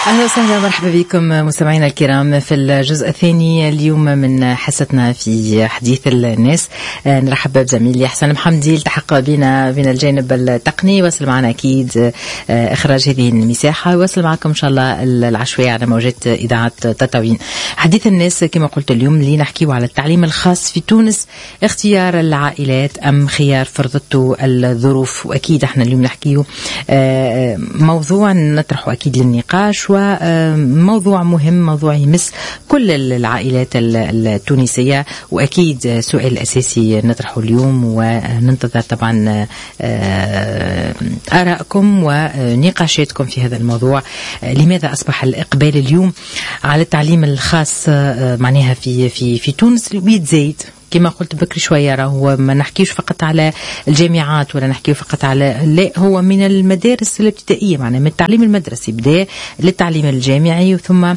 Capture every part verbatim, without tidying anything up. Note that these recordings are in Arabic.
أهلا وسهلا مرحبا بكم مستمعينا الكرام في الجزء الثاني اليوم من حصتنا في حديث الناس. نرحب بزميلي حسن محمدي التحق بنا من الجانب التقني، وصل معنا أكيد إخراج هذه المساحة، وصل معكم إن شاء الله العشوائي على موجات إذاعة تطاوين. حديث الناس كما قلت اليوم اللي نحكيه على التعليم الخاص في تونس، اختيار العائلات أم خيار فرضته الظروف. وأكيد احنا اليوم نحكيه موضوع نطرحه أكيد للنقاش، وموضوع مهم، موضوع يمس كل العائلات التونسية، وأكيد سؤال أساسي نطرحه اليوم، وننتظر طبعا آرائكم ونقاشاتكم في هذا الموضوع. لماذا أصبح الإقبال اليوم على التعليم الخاص معناها في في في تونس بيتزايد؟ كما قلت بكري شوية، هو ما نحكيش فقط على الجامعات ولا نحكيه فقط على، لا، هو من المدارس الابتدائية، معناه من التعليم المدرسي بداية للتعليم الجامعي. ثم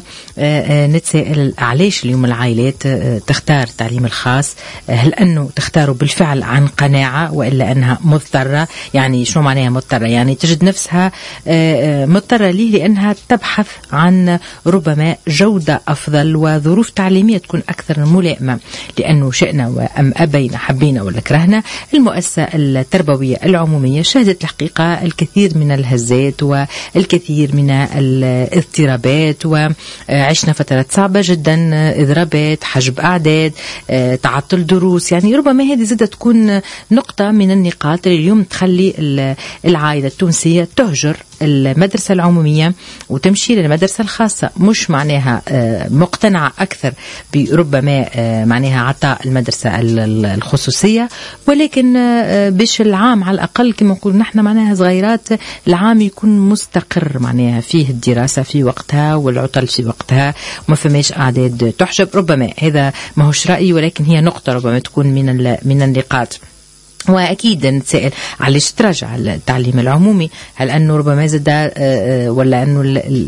نتساءل علاش اليوم العائلات تختار التعليم الخاص؟ هل أنه تختاره بالفعل عن قناعة وإلا أنها مضطرة؟ يعني شو معناها مضطرة؟ يعني تجد نفسها مضطرة ليه؟ لأنها تبحث عن ربما جودة أفضل وظروف تعليمية تكون أكثر ملائمة، لأنه شئنا وأم أبينا حبينا ولا كرهنا المؤسسة التربوية العمومية شهدت الحقيقة الكثير من الهزات والكثير من الاضطرابات، وعشنا فترات صعبة جدا، إضرابات، حجب أعداد، تعطل دروس. يعني ربما هذه زادة تكون نقطة من النقاط اللي اليوم تخلي العائلة التونسية تهجر المدرسة العمومية وتمشي للمدرسة الخاصة. مش معناها مقتنعة أكثر بربما معناها عطاء المدرسة الخصوصية، ولكن باش العام على الأقل كما نقول نحن معناها صغيرات، العام يكون مستقر معناها فيه الدراسة في وقتها والعطل في وقتها، وما فماش أعداد تحجب. ربما هذا ما هوش رأيي، ولكن هي نقطة ربما تكون من من النقاط. وأكيد نتساءل علاش تراجع التعليم العمومي؟ هل أنه ربما زاد ولا أنه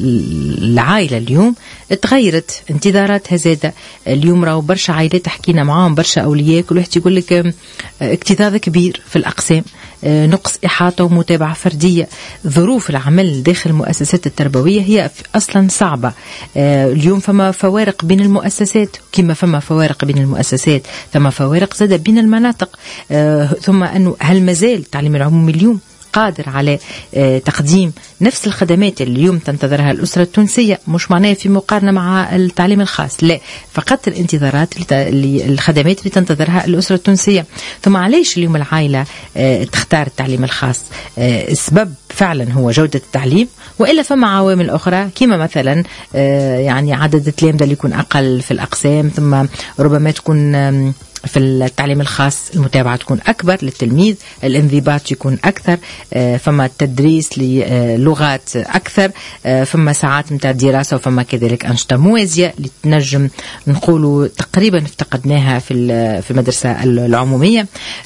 العائلة اليوم تغيرت انتظاراتها زادة؟ اليوم راهو برشا عائلات حكينا معاهم، برشا أولياء، كل واحد يقول لك اكتظاظ كبير في الأقسام، نقص إحاطة ومتابعة فردية، ظروف العمل داخل المؤسسات التربوية هي أصلا صعبة. اليوم فما فوارق بين المؤسسات، كما فما فوارق بين المؤسسات فما فوارق زادة بين المناطق. ثم أنه هل مازال التعليم العمومي اليوم قادر على تقديم نفس الخدمات اللي اليوم تنتظرها الأسرة التونسية؟ مش معناه في مقارنة مع التعليم الخاص، لا، فقط الانتظارات الخدمات اللي تنتظرها الأسرة التونسية. ثم علاش اليوم العائلة تختار التعليم الخاص؟ السبب فعلا هو جودة التعليم، وإلا فما عوامل أخرى، كما مثلا يعني عدد التلامذة اللي يكون أقل في الأقسام، ثم ربما تكون في التعليم الخاص المتابعة تكون أكبر للتلميذ، الانضباط يكون أكثر، فما التدريس للغات أكثر، فما ساعات متاع الدراسة، وفما كذلك أنشطة موازية اللي تنجم نقولوا تقريبا افتقدناها في في المدرسة العمومية.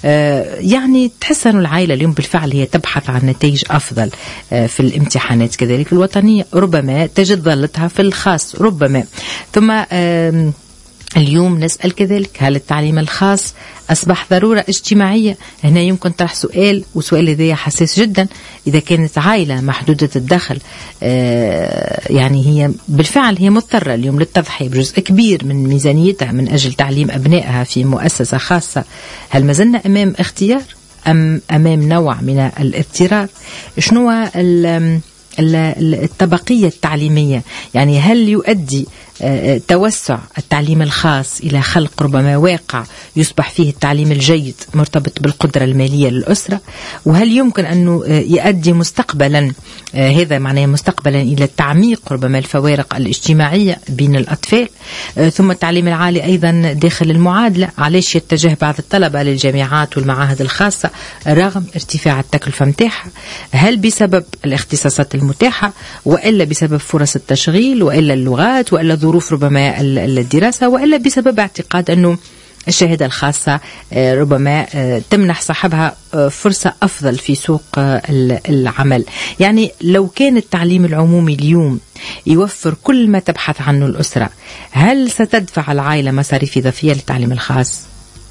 يعني تحس أن العائلة اليوم بالفعل هي تبحث عن نتائج أفضل في الامتحانات كذلك الوطنية، ربما تجد ظلتها في الخاص ربما. ثم اليوم نسأل كذلك، هل التعليم الخاص أصبح ضرورة اجتماعية؟ هنا يمكن طرح سؤال، وسؤال هذا حساس جدا. إذا كانت عائلة محدودة الدخل آه يعني هي بالفعل هي مضطرة اليوم للتضحية بجزء كبير من ميزانيتها من أجل تعليم أبنائها في مؤسسة خاصة، هل ما زلنا أمام اختيار أم أمام نوع من الاضطرار؟ شنو الطبقية التعليمية؟ يعني هل يؤدي توسع التعليم الخاص إلى خلق ربما واقع يصبح فيه التعليم الجيد مرتبط بالقدرة المالية للأسرة؟ وهل يمكن أنه يؤدي مستقبلا، هذا معناه مستقبلا، إلى تعميق ربما الفوارق الاجتماعية بين الأطفال؟ ثم التعليم العالي أيضا داخل المعادلة، علاش يتجه بعض الطلبة للجامعات والمعاهد الخاصة رغم ارتفاع التكلفة متاعها؟ هل بسبب الاختصاصات المتاحة، وإلا بسبب فرص التشغيل، وإلا اللغات، وإلا ظروف ربما الدراسة، وإلا بسبب اعتقاد أنه الشهادة الخاصة ربما تمنح صاحبها فرصة أفضل في سوق العمل؟ يعني لو كان التعليم العمومي اليوم يوفر كل ما تبحث عنه الأسرة، هل ستدفع العائلة مصاريف إضافية للتعليم الخاص؟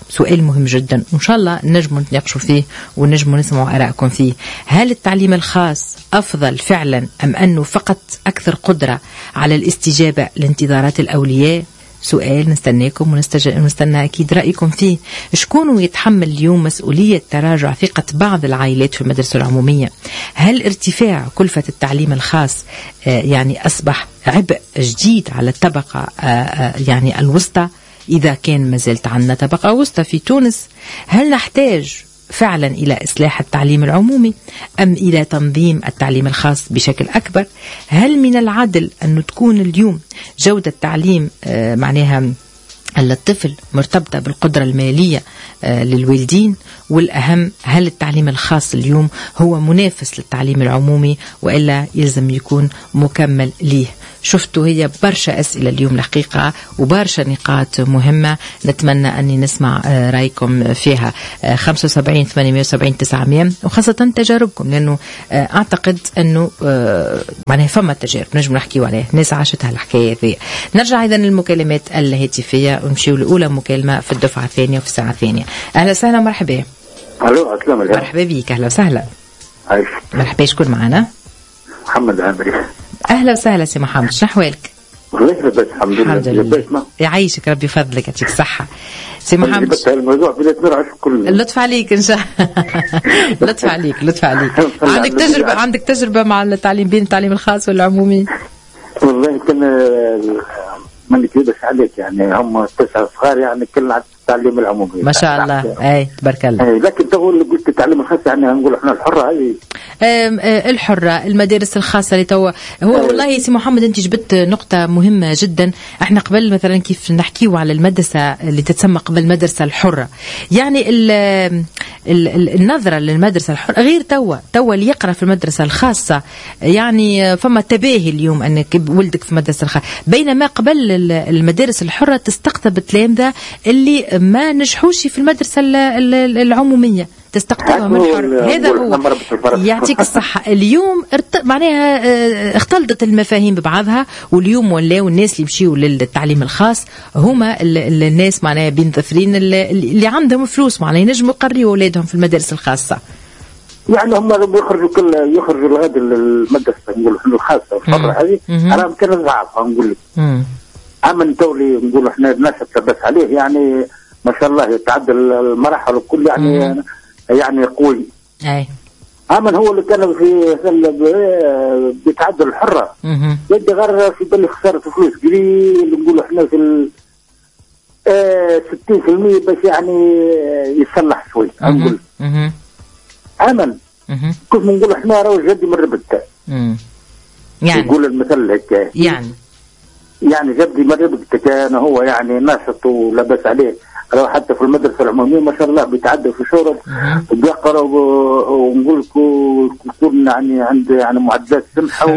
سؤال مهم جدا وإن شاء الله نجموا نتناقشوا فيه ونجموا نسمعوا آرائكم فيه. هل التعليم الخاص أفضل فعلا أم أنه فقط أكثر قدرة على الاستجابة لانتظارات الأولياء؟ سؤال نستناكم ونستنى أكيد رأيكم فيه. شكون يتحمل اليوم مسؤولية تراجع ثقة بعض العائلات في المدرسة العمومية؟ هل ارتفاع كلفة التعليم الخاص يعني أصبح عبء جديد على الطبقة يعني الوسطى إذا كان ما زالت عندنا طبقة وسطى في تونس؟ هل نحتاج فعلا إلى إصلاح التعليم العمومي أم إلى تنظيم التعليم الخاص بشكل أكبر؟ هل من العدل أن تكون اليوم جودة التعليم آه معناها الطفل مرتبطة بالقدرة المالية آه للوالدين؟ والأهم، هل التعليم الخاص اليوم هو منافس للتعليم العمومي وإلا يلزم يكون مكمل ليه؟ شفتوا هي برشا أسئلة اليوم الحقيقة وبرشا نقاط مهمة، نتمنى أني نسمع رأيكم فيها. خمسة وسبعين ثمانمائة وسبعين تسعمائة وخاصة تجاربكم، لأنه أعتقد أنه معناها فما تجارب نجم نحكيوا عليه، ناس عاشتها الحكاية ذي. نرجع إذن للمكالمات الهاتفية ونمشيو لأولى مكالمة في الدفعة الثانية وفي الساعة الثانية. أهلا وسهلا، مرحبا. ألو، السلام عليكم. مرحبا بيك، أهلا وسهلا. عايش. مرحبا، شكون معنا؟ محمد عامري. أهلا وسهلا سي محمد، شنو أحوالك؟ والله لباس الحمد لله. الحمد لله، يعيشك ربي فضلك، يعطيك الصحة. سي محمد بس الموضوع بدأت نرعش كل لطف عليك إن شاء لطف عليك لطف عليك عندك تجربة عندك تجربة مع التعليم بين التعليم الخاص والعمومي؟ والله كان ما نكذبش عليك، يعني هم تسعة صغار يعني كلنا على التعليم العمومي ما شاء الله. اي تبارك الله. اي لكن تقول قلت التعليم الخاص يعني نقول احنا الحرة هذه الحرة، المدارس الخاصة اللي توا هو أي. والله سي محمد انت جبت نقطة مهمة جدا. احنا قبل مثلا كيف نحكيوا على المدرسة اللي تتسمى قبل المدرسة الحرة، يعني ال ال النظرة للمدرسة الحرة غير توا توا اللي يقرأ في المدرسة الخاصة يعني فما تباهي اليوم انك ولدك في مدرسة الخاصة، بينما قبل المدارس الحرة تستقطب التلامذة اللي ما نجحوش في المدرسة العمومية تستقطبها من حر. هذا هو يعطيك الصحة. اليوم ارت... معناها اختلطت المفاهيم ببعضها، واليوم ولاو الناس اللي يمشيوا للتعليم الخاص هما الناس معناها بين ظفرين اللي عندهم فلوس معناها ينجموا يقريوا أولادهم في المدارس الخاصة. يعني هم يخرجوا كل يخرجوا لهذه المدرسة نقول احنا الخاصة الحرة هذه أنا يمكن نضعفها نقول لك. أما نتولي نقول احنا الناس تلبس عليه يعني ما شاء الله يتعدل المراحل الكل يعني مم. يعني قوي. أي. أما هو اللي كان في بيتعدل الحرة. يدي غير في بالي خسارة فلوس قليل نقول احنا في ال ستين في المية بس يعني يصلح شوي نقول. أمن كيف نقول احنا راهو جدي من ربته. يعني يقول المثل هيك يعني يعني جدي من ربته كان هو يعني ناشط ولبس عليه، لو حتى في المدرسة العمومية ما شاء الله بيتعدى في شغل وبيقرأ ونقول يكون يعني عند يعني معدلات سمحة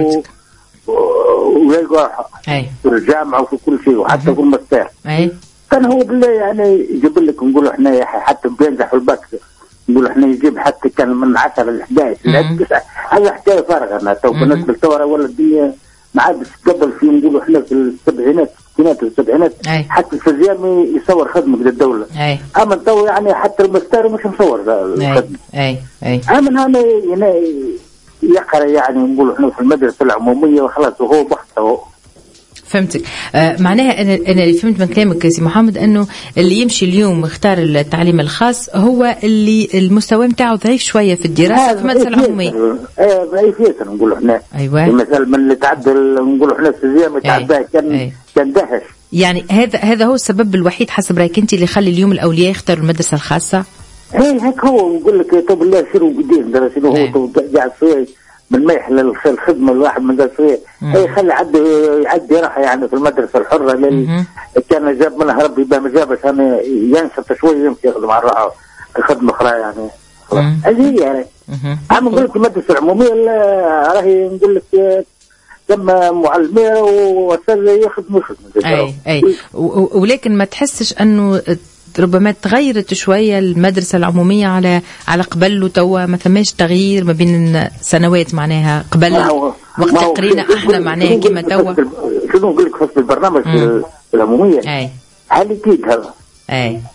ويلقى في الجامعة وفي كل شيء وحتى في المستار. كان هو بالله يعني يجيب لك نقول احنا حتى بينجح في الباك نقول احنا يجيب حتى كان من عشرة ل إحدى عشر هذا حكاية فارغة. أنا تو بالنسبة للثورة ولا الدنيا ما عادش قبل في نقول احنا في السبعينات الستينات والسبعينات حتى الفيزياء يصور خدمة للدولة. أما تو يعني حتى المستار مش مصور الخدمة. أي أي أما هنا يقرأ يعني نقول احنا في المدرسة العمومية وخلاص وهو بحثه. فهمتك. آه معناها أنا أنا اللي فهمت من كلامك سي محمد أنه اللي يمشي اليوم يختار التعليم الخاص هو اللي المستوى متاعه ضعيف شوية في الدراسة في المدرسة العمومية. إيه ضعيف ياسر نقول إحنا. أيوة. مثلا من اللي تعدل نقول إحنا الفيزياء متعداه كان أي. كان دهش. يعني هذا هذا هو السبب الوحيد حسب رأيك أنت اللي يخلي اليوم الأولياء يختاروا المدرسة الخاصة؟ إيه هيك هو نقول لك طب الله شنو قديم درسينه هو تو قاعد شوي من ما يحل الخدمة الواحد من ذا شوية أي خلي عدي يعدي راحة يعني في المدرسة الحرة اللي كان جاب منها ربي ما جابش أنا ينشط شوية يمكن يخدم على الراحة الخدمة أخرى يعني هذه هي يعني. أنا نقول لك المدرسة العمومية راهي نقول لك كم معلمين وأستاذ يخدموا خدمة. أي أي ولكن ما تحسش أنه ربما تغيرت شوية المدرسة العمومية على على قبل وتوا ما ثماش تغيير ما بين سنوات معناها قبل وقت قرينا احنا معناها كما توا شنو نقول لك في البرنامج العمومية اي هل اكيد هذا اي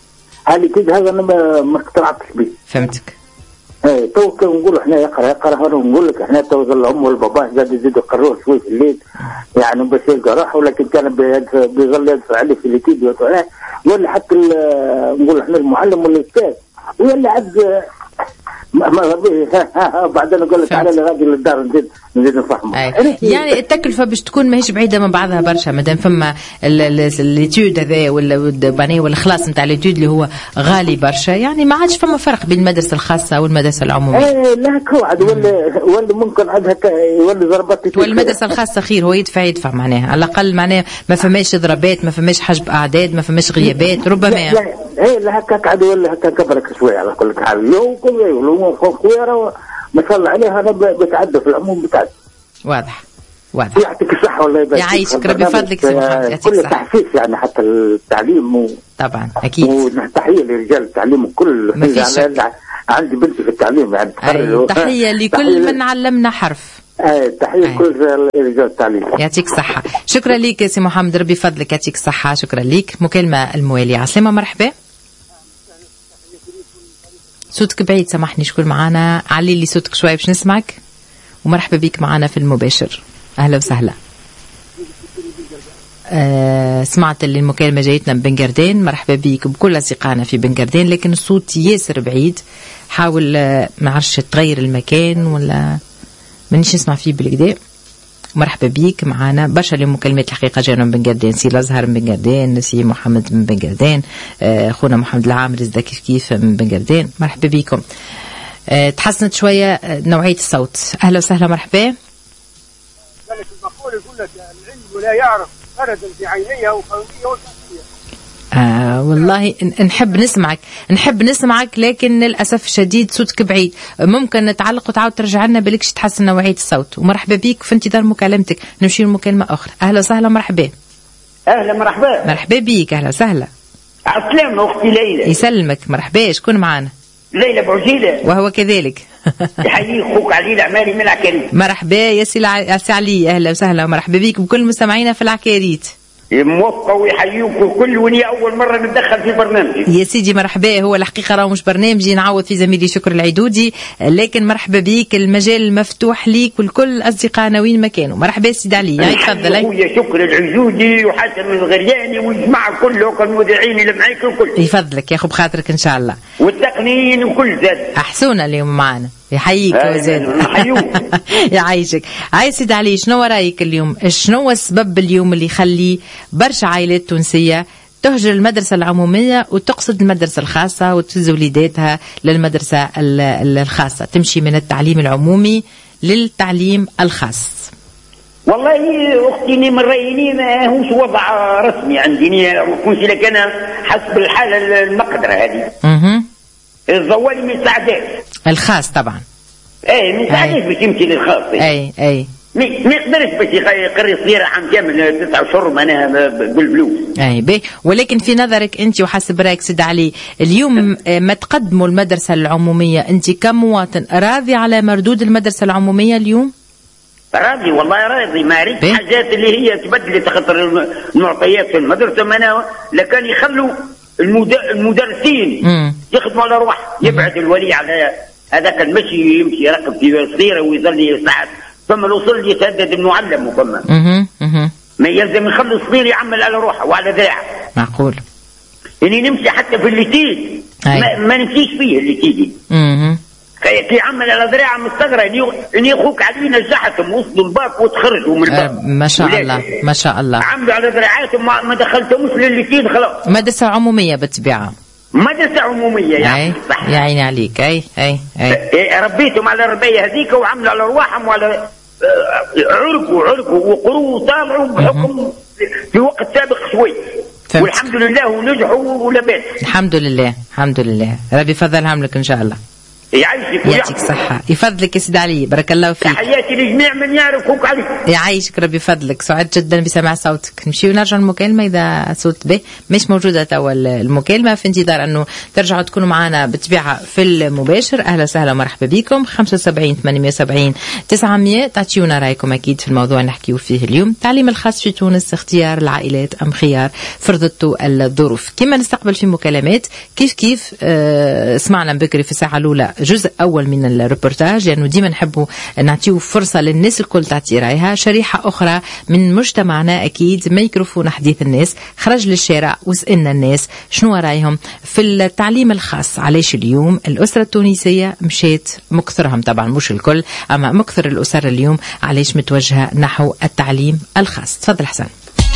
هذه كده هذا انا ما ما اقتنعتش به. فهمتك. ايه تو كان نقول احنا يقرا يقرا هنا ونقول لك احنا تو الام والبابا زاد يزيدوا يقروه شوي في الليل يعني بس يلقى راحه، ولكن كان بيظل يدفع عليه في الليكيد ولا ولا حتى نقول احنا المعلم والاستاذ ولا عاد ما ما بعدين اقول لك تعالى لغادي للدار نزيد نزيد نفهمه. يعني التكلفه باش تكون ماهيش بعيده من بعضها برشا مادام فما الليتود هذا ولا ولا خلاص نتاع الليتود اللي هو غالي برشا، يعني ما عادش فما فرق بين المدرسه الخاصه والمدرسه العموميه. ايه لا هو عاد ولا ولا ممكن عاد هكا ولا ضربات والمدرسه الخاصه خير، هو يدفع يدفع معناها على الاقل معناها ما فماش ضربات، ما فماش حجب اعداد، ما فماش غيابات ربما. ايه لا هكاك عاد ولا هكا كبرك شويه على كل حال يوم كل يوم خويا ما شاء الله عليها انا بتعدى في العموم بتاعتي. واضح واضح. يعطيك الصحة والله يبارك فيك. يعيشك ربي فضلك سي محمد. كل تحفيز يعني حتى التعليم و... طبعا أكيد. وتحية لرجال التعليم وكل يعني عندي بنتي في التعليم يعني تخرج. تحية لكل من علمنا حرف. ايه تحية أي. كل رجال التعليم. يعطيك الصحة. شكرا لك يا سي محمد ربي فضلك يعطيك الصحة. شكرا لك. مكالمة الموالية. عسلامة مرحبا. صوتك بعيد سامحني. شكون معانا؟ علي لي صوتك شوي باش نسمعك. ومرحبا بك معنا في المباشر. أهلا وسهلا. أه سمعت اللي المكالمة جايتنا من بنقردين. مرحبا بك بكل أصدقائنا في بنقردين، لكن الصوت ياسر بعيد. حاول أه ما عرفش تغير المكان ولا منيش نسمع فيه بالكدا. مرحبا بك معنا برشا اليوم مكالمات الحقيقة جانا من بنقردين. سي الأزهر من بنقردين، سي محمد من بنقردين، أه خونا محمد العامري زدا كيف كيف من بنقردين. مرحبا بكم. أه تحسنت شوية نوعية الصوت. أهلا وسهلا مرحبا. ذلك المقول يقول لك العلم لا يعرف فردا في عينيه وقوميه وشخصيه. آه والله نحب نسمعك نحب نسمعك لكن للأسف الشديد صوتك بعيد. ممكن نتعلق وتعاود ترجع لنا بالكش تحسن نوعية الصوت. ومرحبا بك في انتظار مكالمتك. نمشي لمكالمة أخرى. أهلا وسهلا مرحبا. أهلا مرحبا. مرحبا بك. أهلا وسهلا. عسلامة أختي ليلى. يسلمك. مرحبا. شكون معانا؟ ليلى بوجيلة. وهو كذلك. يحييك خوك علي العماري من العكاريت. مرحبا يا سي علي. أهلا وسهلا مرحبا بك بكل مستمعينا في العكاريت. موفقة ويحييك وكل وني أول مرة نتدخل في برنامجي. يا سيدي مرحبا. هو الحقيقة راهو مش برنامجي نعوض في زميلي شكر العيدودي، لكن مرحبا بيك. المجال مفتوح ليك والكل أصدقائنا وين ما كانوا. مرحبا سيدي علي. هاي تفضل. خويا شكر العيدودي وحسن الغرياني والجماعة كله المذيعين اللي معاك الكل. يفضلك يا أخو بخاطرك إن شاء الله. والتقنيين وكل زاد. أحسونا اليوم معنا. يحييك وزاد. يحيوك. يعيشك. هاي سيدي علي شنو رايك اليوم؟ شنو السبب اليوم اللي يخلي برشا عائلات تونسية تهجر المدرسة العمومية وتقصد المدرسة الخاصة وتفز وليداتها للمدرسة الخاصة، تمشي من التعليم العمومي للتعليم الخاص؟ والله أختي من رأيي ما هوش وضع رسمي عندي، كنت لك أنا حسب الحالة المقدرة هذه. اها. الزوالي من سعدات. الخاص طبعا. اي من سعدات باش يمشي للخاص. اي اي. ما يقدرش باش يقري صغيرة عام كامل تسعة اشهر معناها بالفلوس. اي باهي، ولكن في نظرك انت وحسب رايك سيد علي اليوم ما تقدموا المدرسة العمومية، انت كمواطن راضي على مردود المدرسة العمومية اليوم؟ راضي والله راضي. ما ريت حاجات اللي هي تبدلت خاطر المعطيات في المدرسة معناها لكان يخلوا المدرسين يخدموا على روح، يبعد الولي على هذاك المشي يمشي يركب في صغيره ويظل يساعد، ثم الوصول يتهدد المعلم وفما ما يلزم يخلي الصغير يعمل على روحه وعلى ذاع. معقول. يعني نمشي حتى في الليتيد ما, ما نمشيش فيه الليتيد. اها. كي يعمل على ذراع مستغرى اني اخوك علينا نجحتهم وصلوا الباك وتخرجوا من الباك. أه ما شاء الله ما شاء الله. عملوا على ذراعاتهم ما دخلتهمش للليتيد خلاص. مدرسة عمومية بالطبيعة. مدرسة عمومية يعني. صح. يا عيني عليك. اي اي اي. ربيتهم على الربية هذيك وعملوا على رواحهم وعلى عرقوا عرقوا وقروا وطالعوا بحكم في وقت سابق شوي. فهمت. والحمد لله ونجحوا ولا بأس. الحمد لله الحمد لله. ربي يفضلهم لك ان شاء الله. يعيشك يعطيك صحة، يفضلك يا سيدي علي، بارك الله فيك. تحياتي لجميع من يعرفوك علي. يعيشك ربي يفضلك، سعد جدا بسماع صوتك. نمشي ونرجع المكالمة إذا صوت به مش موجودة توا المكالمة، في انتظار أنه ترجعوا تكونوا معنا بالطبيعة في المباشر. أهلا وسهلا ومرحبا بكم. خمسة وسبعين ثمانمائة وسبعين تسعمائة تعطيونا رأيكم أكيد في الموضوع اللي نحكيه فيه اليوم. التعليم الخاص في تونس، اختيار العائلات أم خيار فرضته الظروف؟ كما نستقبل في مكالمات كيف كيف اه سمعنا بكري في الساعة الأولى جزء أول من الريبورتاج، لأنه يعني ديما نحبوا نعطيو فرصة للناس الكل تعطي رأيها. شريحة أخرى من مجتمعنا أكيد ميكروفون حديث الناس خرج للشارع وسألنا الناس شنو رأيهم في التعليم الخاص. علاش اليوم الأسرة التونسية مشيت مكثرهم، طبعا مش الكل أما مكثر الأسر اليوم علاش متوجهة نحو التعليم الخاص؟ تفضل حسن.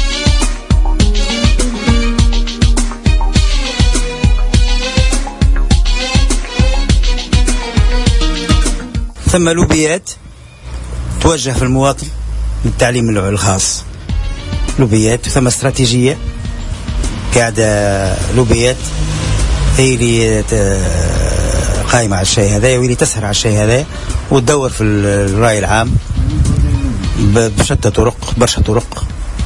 ثم لوبيات توجه في المواطن للتعليم الخاص، لوبيات، ثم استراتيجية قاعدة لوبيات هي اللي قائمة على الشيء هذا واللي تسهر على الشيء هذا وتدور في الرأي العام بشتى طرق، برشا طرق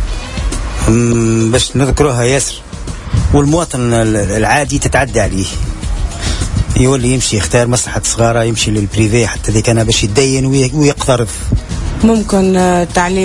باش نذكروها ياسر، والمواطن العادي تتعدى عليه، يولي يمشي يختار مصلحة صغارة، يمشي للبريفي حتى ذي كان باش يتدين ويقترض. ممكن تعليم